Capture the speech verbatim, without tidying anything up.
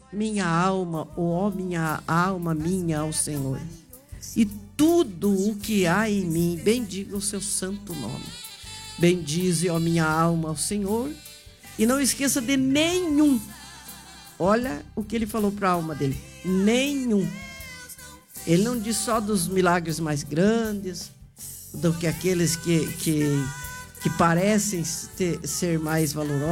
minha alma, ó minha alma minha ao Senhor. E tudo o que há em mim, bendiga o seu santo nome. Bendize, ó minha alma, ao Senhor. E não esqueça de nenhum. Olha o que ele falou para a alma dele. Nenhum. Ele não diz só dos milagres mais grandes, do que aqueles que, que, que parecem ter, ser mais valorosos.